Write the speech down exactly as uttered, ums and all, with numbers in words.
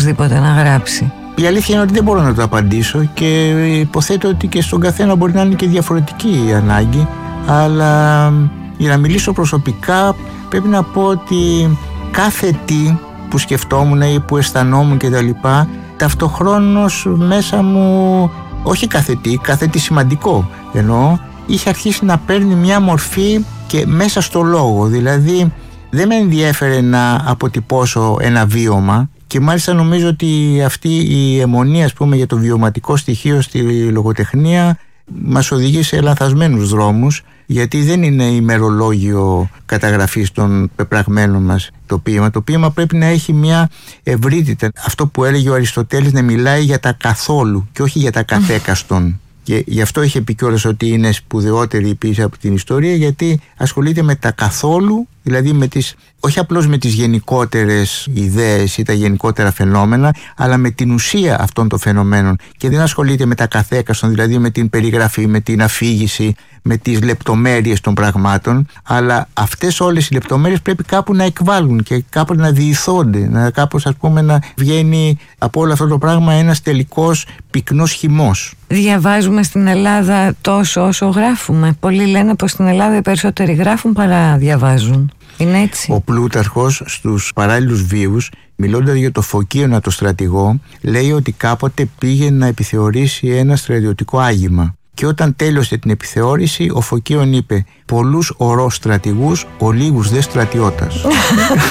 οπωσδήποτε να γράψει? Η αλήθεια είναι ότι δεν μπορώ να το απαντήσω και υποθέτω ότι και στον καθένα μπορεί να είναι και διαφορετική η ανάγκη, αλλά για να μιλήσω προσωπικά πρέπει να πω ότι κάθε τι που σκεφτόμουν ή που αισθανόμουν και τα λοιπά, ταυτοχρόνως μέσα μου, όχι κάθε τι, κάθε τι σημαντικό εννοώ, είχε αρχίσει να παίρνει μια μορφή και μέσα στο λόγο. Δηλαδή δεν με ενδιέφερε να αποτυπώσω ένα βίωμα και μάλιστα νομίζω ότι αυτή η αιμονή, ας πούμε, για το βιωματικό στοιχείο στη λογοτεχνία μας οδηγεί σε λανθασμένους δρόμους, γιατί δεν είναι ημερολόγιο καταγραφής των πεπραγμένων μας το ποίημα. Το ποίημα πρέπει να έχει μια ευρύτητα. Αυτό που έλεγε ο Αριστοτέλης, να μιλάει για τα καθόλου και όχι για τα καθέκαστον. Και γι' αυτό είχε πει κιόλας ότι είναι σπουδαιότερη η ποίηση από την ιστορία, γιατί ασχολείται με τα καθόλου, δηλαδή με τις, όχι απλώς με τις γενικότερες ιδέες ή τα γενικότερα φαινόμενα, αλλά με την ουσία αυτών των φαινομένων. Και δεν ασχολείται με τα καθέκαστον, δηλαδή με την περιγραφή, με την αφήγηση, με τις λεπτομέρειες των πραγμάτων, αλλά αυτές όλες οι λεπτομέρειες πρέπει κάπου να εκβάλλουν και κάπου να διηθώνται, να κάπως, ας πούμε, να βγαίνει από όλο αυτό το πράγμα ένας τελικός πυκνός χυμός. Διαβάζουμε στην Ελλάδα τόσο όσο γράφουμε? Πολλοί λένε πως στην Ελλάδα οι περισσότεροι γράφουν παρά διαβάζουν. Είναι έτσι? Ο Πλούταρχος στους Παράλληλους Βίους, μιλώντας για το Φωκίωνα το στρατηγό, λέει ότι κάποτε πήγε να επιθεωρήσει ένα στρατιωτικό άγημα. Και όταν τέλειωσε την επιθεώρηση, ο Φωκίων είπε: «Πολλούς ορός στρατηγούς, ο λίγους δε στρατιώτας».